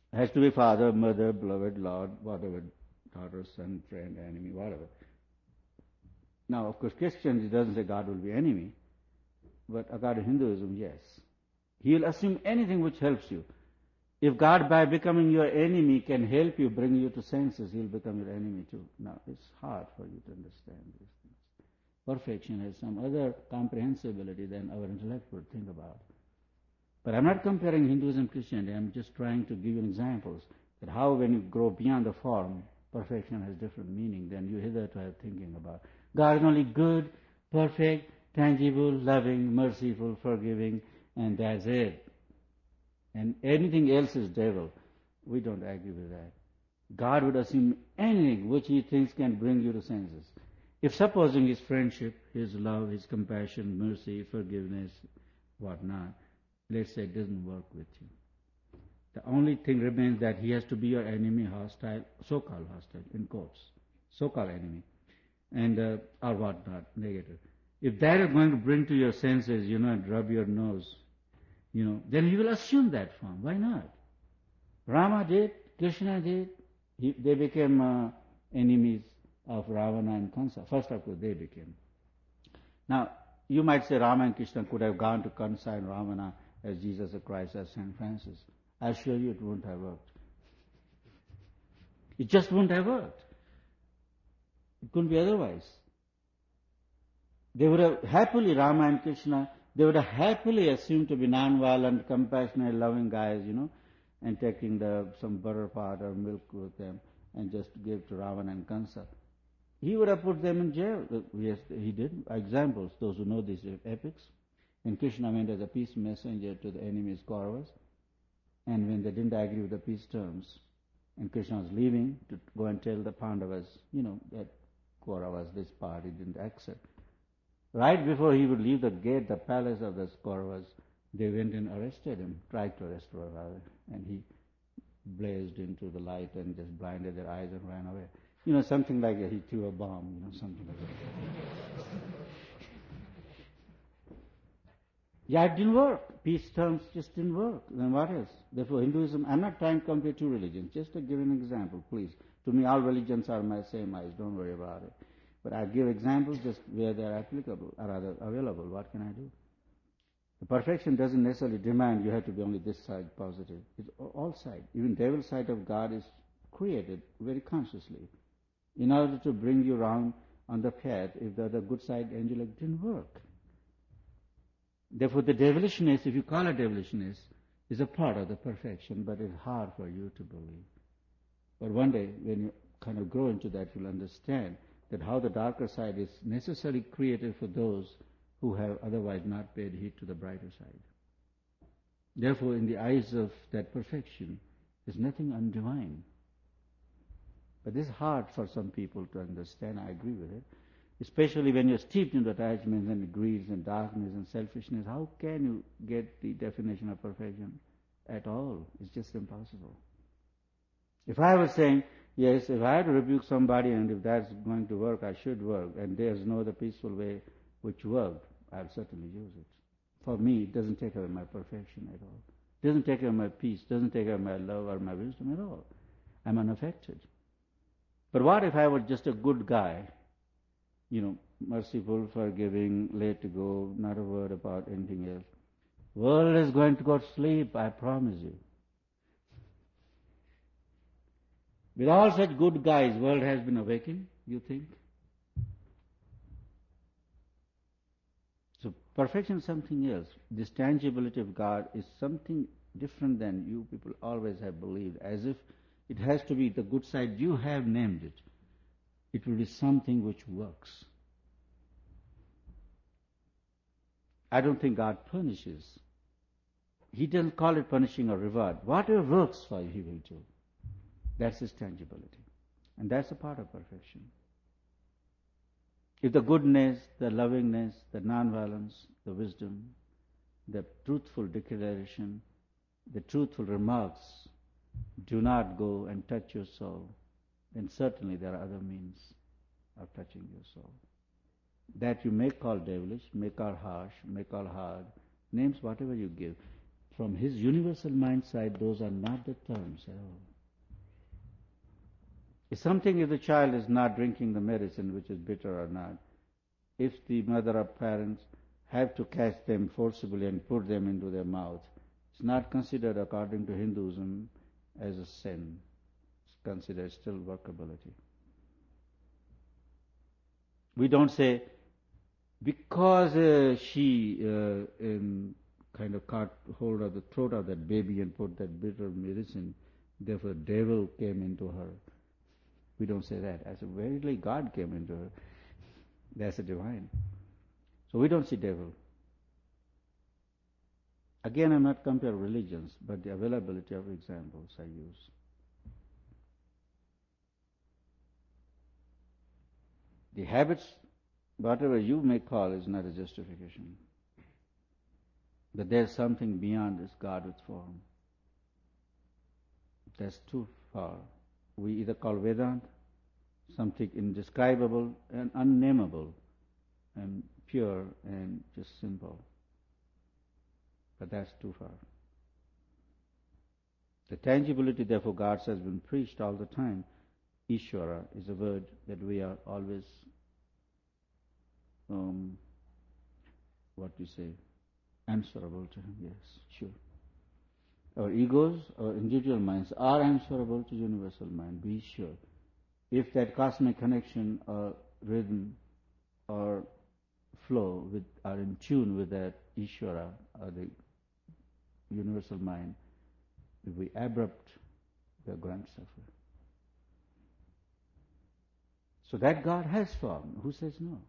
Has to be father, mother, beloved, Lord, whatever, daughter, son, friend, enemy, whatever. Now, of course, Christians, it doesn't say God will be enemy, but according to Hinduism, yes. He will assume anything which helps you. If God, by becoming your enemy, can help you, bring you to senses, He'll become your enemy too. Now, it's hard for you to understand these things. Perfection has some other comprehensibility than our intellect would think about. But I'm not comparing Hinduism and Christianity. I'm just trying to give you examples that how when you grow beyond the form, perfection has different meaning than you hitherto have thinking about. God is only good, perfect, tangible, loving, merciful, forgiving, and that's it. And anything else is devil. We don't agree with that. God would assume anything which He thinks can bring you to senses. If supposing His friendship, His love, His compassion, mercy, forgiveness, whatnot, let's say it doesn't work with you. The only thing remains that He has to be your enemy, hostile, so-called hostile, in quotes, so-called enemy, and or whatnot, negative. If that is going to bring to your senses, and rub your nose, then you will assume that form. Why not? Rama did, Krishna did. They became enemies of Ravana and Kansa. First, of course, they became. Now, you might say Rama and Krishna could have gone to Kansa and Ravana as Jesus Christ, as St. Francis. I assure you it wouldn't have worked. It just wouldn't have worked. It couldn't be otherwise. They would have happily, Rama and Krishna, they would have happily assumed to be non-violent, compassionate, loving guys, and taking some butter pot or milk with them and just give to Ravana and Kansa. He would have put them in jail. Yes, he did. Examples, those who know these epics. And Krishna went as a peace messenger to the enemies, Kauravas. And when they didn't agree with the peace terms, and Krishna was leaving to go and tell the Pandavas, that Kauravas, this party didn't accept. Right before he would leave the gate, the palace of the Kauravas, they went and arrested him, tried to arrest him rather, and he blazed into the light and just blinded their eyes and ran away. Something like that. He threw a bomb, something like that. Yeah, it didn't work. Peace terms just didn't work. Then what else? Therefore, Hinduism, I'm not trying to compare two religions, just to give an example, please. To me, all religions are my same eyes, don't worry about it. But I give examples just where they are applicable, or rather available. What can I do? The perfection doesn't necessarily demand you have to be only this side positive. It's all sides. Even devil's side of God is created very consciously in order to bring you round on the path if the other good side, angelic, didn't work. Therefore, the devilishness, if you call it devilishness, is a part of the perfection, but it's hard for you to believe. But one day, when you kind of grow into that, you'll understand that how the darker side is necessarily created for those who have otherwise not paid heed to the brighter side. Therefore, in the eyes of that perfection, there's nothing undivine. But this is hard for some people to understand, I agree with it. Especially when you're steeped in attachments and greeds and darkness and selfishness, how can you get the definition of perfection at all? It's just impossible. If I was saying, yes, if I had to rebuke somebody and if that's going to work, I should work, and there's no other peaceful way which worked, I'll certainly use it. For me, it doesn't take away my perfection at all. It doesn't take away my peace, it doesn't take away my love or my wisdom at all. I'm unaffected. But what if I was just a good guy, merciful, forgiving, let to go, not a word about anything else? World is going to go to sleep, I promise you. With all such good guys, world has been awakened, you think? So perfection is something else. This tangibility of God is something different than you people always have believed, as if it has to be the good side. You have named it. It will be something which works. I don't think God punishes. He doesn't call it punishing or reward. Whatever works for you, He will do. That's His tangibility. And that's a part of perfection. If the goodness, the lovingness, the non-violence, the wisdom, the truthful declaration, the truthful remarks do not go and touch your soul, then certainly there are other means of touching your soul. That you may call devilish, may call harsh, may call hard, names whatever you give. from his universal mind side, those are not the terms at all. If the child is not drinking the medicine, which is bitter or not, if the mother or parents have to catch them forcibly and put them into their mouth, it's not considered according to Hinduism as a sin. It's considered still workability. We don't say, because she kind of caught hold of the throat of that baby and put that bitter medicine, therefore devil came into her. We don't say that. I said, verily God came into her. That's a divine. So we don't see devil. Again, I'm not comparing religions, but the availability of examples I use. The habits, whatever you may call, is not a justification. But there's something beyond this God with form. That's too far. We either call Vedanta something indescribable and unnameable and pure and just simple. But that's too far. The tangibility, therefore, God has been preached all the time. Ishvara is a word that we are always, answerable to Him. Yes, sure. Our egos, our individual minds are answerable to universal mind, be sure. If that cosmic connection or rhythm or flow are in tune with that Ishvara or the universal mind, if we abrupt, we are going to suffer. So that God has form. Who says no?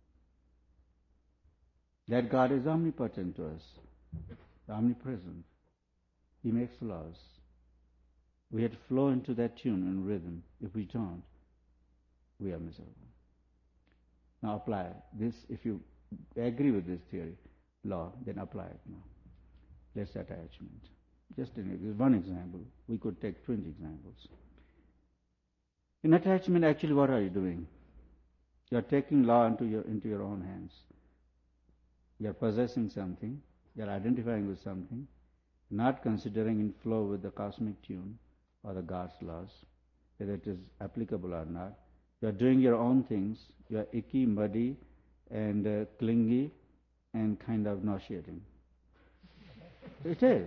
That God is omnipotent to us, omnipresent. He makes laws. We have to flow into that tune and rhythm. If we don't, we are miserable. Now apply this. If you agree with this theory, law, then apply it now. Less attachment. Just one example. We could take 20 examples. In attachment, actually, what are you doing? You are taking law into your own hands. You are possessing something. You are identifying with something, not considering in flow with the cosmic tune or the God's laws, whether it is applicable or not. You are doing your own things. You are icky, muddy, and clingy, and kind of nauseating. It is.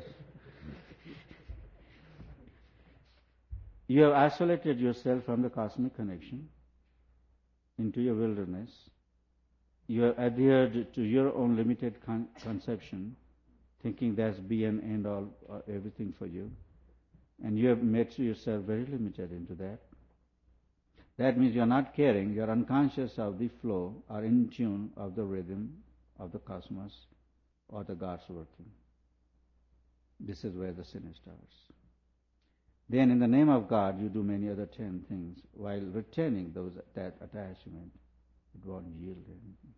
You have isolated yourself from the cosmic connection into your wilderness. You have adhered to your own limited conception, thinking that's be and end all, everything for you. And you have made yourself very limited into that. That means you are not caring, you are unconscious of the flow or in tune of the rhythm of the cosmos or the God's working. This is where the sin starts. Then in the name of God you do many other 10 things while retaining that attachment. It won't yield anything.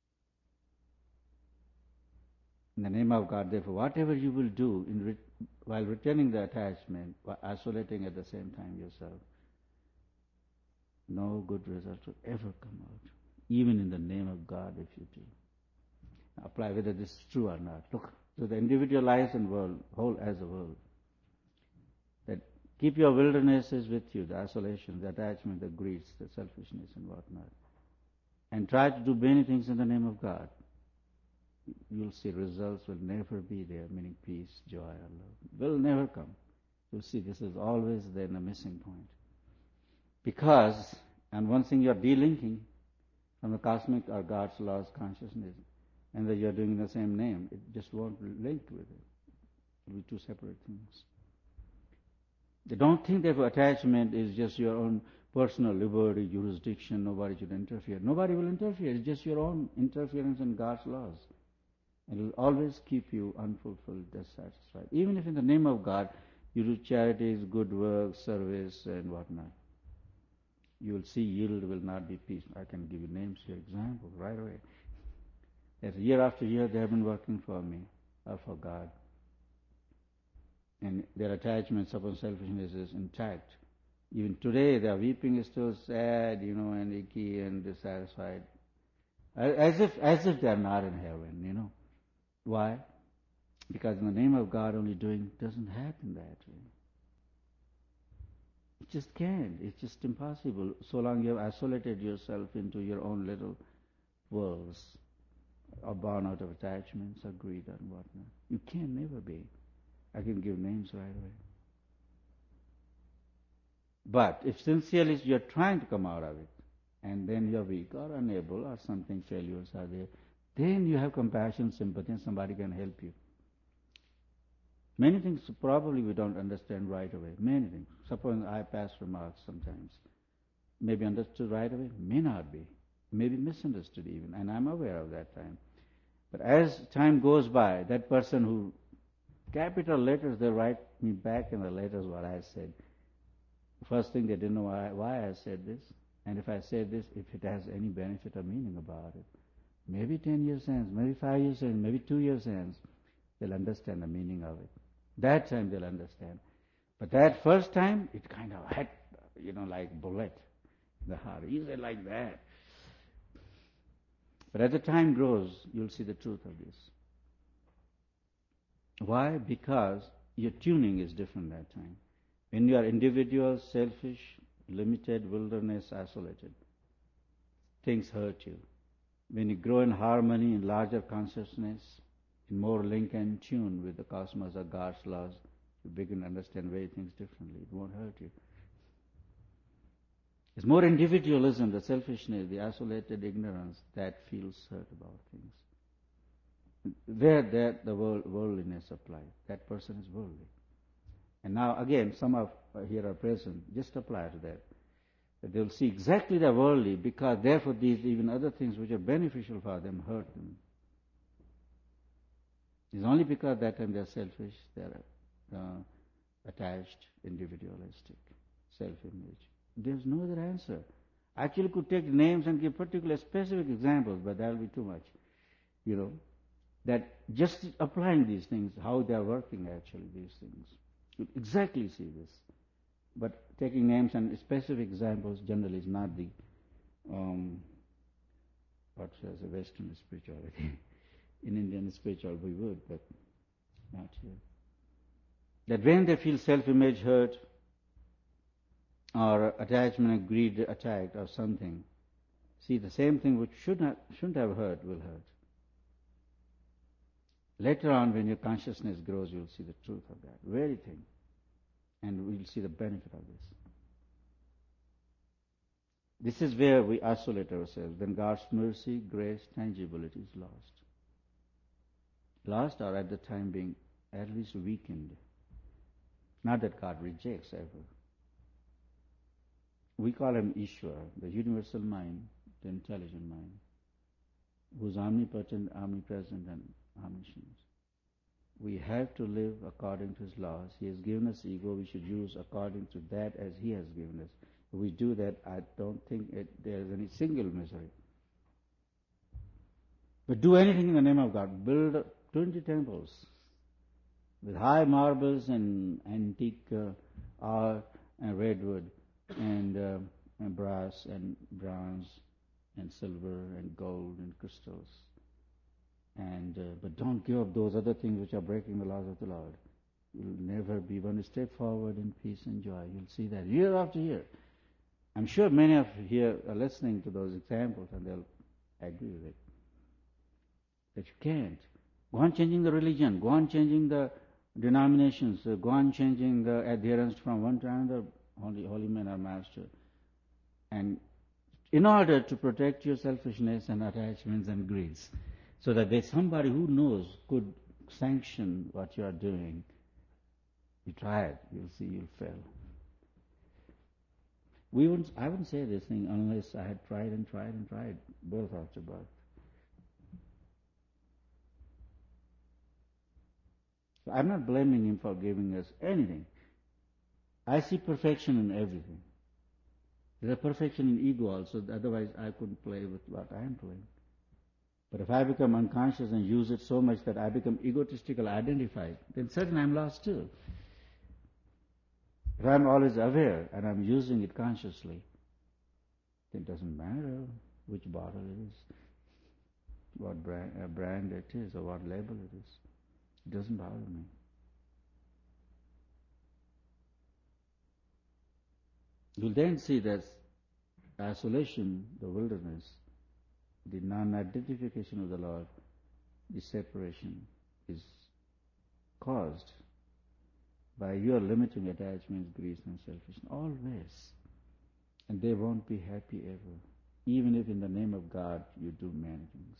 In the name of God, therefore, whatever you will do while retaining the attachment, while isolating at the same time yourself, no good result will ever come out, even in the name of God if you do. Now apply whether this is true or not. Look, so the individualized and world, whole as a world, that keep your wildernesses with you, the isolation, the attachment, the greeds, the selfishness and whatnot, and try to do many things in the name of God. You'll see results will never be there, meaning peace, joy, or love. Will never come. You'll see this is always there in a missing point. Because, and one thing you're delinking from the cosmic or God's laws consciousness, and that you're doing the same name, it just won't link with it. It'll be two separate things. They don't think that attachment is just your own personal liberty, jurisdiction, nobody should interfere. Nobody will interfere. It's just your own interference in God's laws. And it will always keep you unfulfilled, dissatisfied. Even if in the name of God you do charities, good work, service, and whatnot, you will see yield will not be peace. I can give you names here, examples right away. As year after year they have been working for me or for God. And their attachments upon selfishness is intact. Even today their weeping is still sad, and icky and dissatisfied. As if they are not in heaven, Why? Because in the name of God only doing doesn't happen that way. It just can't. It's just impossible. So long you have isolated yourself into your own little worlds, or born out of attachments or greed and whatnot. You can never be. I can give names right away. But if sincerely you're trying to come out of it, and then you're weak or unable or something, failures are there, then you have compassion, sympathy, and somebody can help you. Many things probably we don't understand right away. Many things. Suppose I pass remarks sometimes. Maybe understood right away, may not be. Maybe misunderstood even, and I'm aware of that time. But as time goes by, that person who, capital letters, they write me back in the letters what I said. First thing, they didn't know why I said this, and if I said this, if it has any benefit or meaning about it. Maybe 10 years hence, maybe 5 years hence, maybe 2 years hence, they'll understand the meaning of it. That time they'll understand. But that first time, it kind of hit, like bullet in the heart. He said like that. But as the time grows, you'll see the truth of this. Why? Because your tuning is different that time. When you are individual, selfish, limited, wilderness, isolated, things hurt you. When you grow in harmony, in larger consciousness, in more link and tune with the cosmos or God's laws, you begin to understand very things differently. It won't hurt you. It's more individualism, the selfishness, the isolated ignorance that feels hurt about things. There the worldliness applies. That person is worldly. And now again, some of here are present, just apply to that. They'll see exactly the worldly, because therefore these even other things which are beneficial for them hurt them. It's only because that time they're selfish, they're attached, individualistic, self-image. There's no other answer. I actually could take names and give particular specific examples, but that'll be too much. That just applying these things, how they are working actually, these things. You exactly see this. But taking names and specific examples generally is not the, what says a Western spirituality. In Indian spiritual we would, but not here. That when they feel self-image hurt, or attachment and greed attacked or something, see, the same thing which shouldn't have hurt will hurt. Later on, when your consciousness grows, you'll see the truth of that very thing, and we'll see the benefit of this. This is where we isolate ourselves, when God's mercy, grace, tangibility is lost. Lost, or at the time being at least weakened. Not that God rejects ever. We call him Ishvara, the universal mind, the intelligent mind, who's omnipotent, omnipresent, and omniscient. We have to live according to his laws. He has given us ego. We should use according to that as he has given us. If we do that, I don't think there is any single misery. But do anything in the name of God. Build 20 temples with high marbles and antique art and redwood and brass and bronze and silver and gold and crystals. But don't give up those other things which are breaking the laws of the Lord. You'll never be one to step forward in peace and joy. You'll see that year after year. I'm sure many of you here are listening to those examples and they'll agree with it. That you can't. Go on changing the religion. Go on changing the denominations. Go on changing the adherence from one to another. Holy men are master. And in order to protect your selfishness and attachments and greeds, so that there's somebody who knows could sanction what you are doing, you try it, you'll see you'll fail. I wouldn't say this thing unless I had tried and tried and tried, birth after birth. So I'm not blaming him for giving us anything. I see perfection in everything. There's a perfection in ego also, otherwise I couldn't play with what I am playing. But if I become unconscious and use it so much that I become egotistical, identified, then certainly I'm lost too. If I'm always aware and I'm using it consciously, it doesn't matter which bottle it is, what brand it is, or what label it is. It doesn't bother me. You'll then see that isolation, the wilderness, the non-identification of the Lord, the separation is caused by your limiting attachments, greed and selfishness, always. And they won't be happy ever, even if in the name of God you do many things.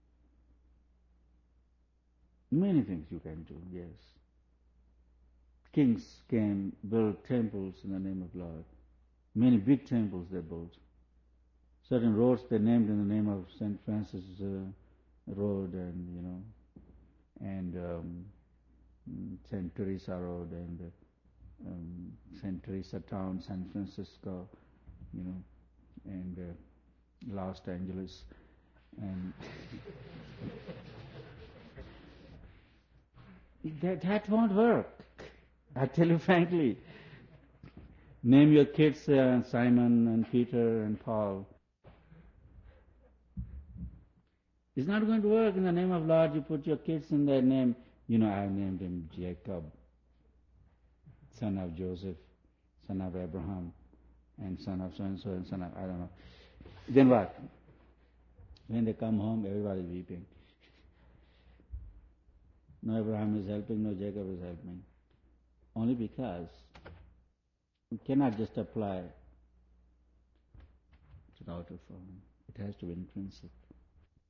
Many things you can do, yes. Kings can build temples in the name of Lord. Many big temples they built. Certain roads they named in the name of St. Francis Road and St. Teresa Road and St. Teresa Town, San Francisco, and Los Angeles. And that won't work. I tell you frankly. Name your kids Simon and Peter and Paul. It's not going to work. In the name of Lord, you put your kids in their name. I've named him Jacob, son of Joseph, son of Abraham, and son of so-and-so, and son of, I don't know. Then what? When they come home, everybody's weeping. No Abraham is helping, no Jacob is helping. Only because we cannot just apply to the outer form. It has to be intrinsic.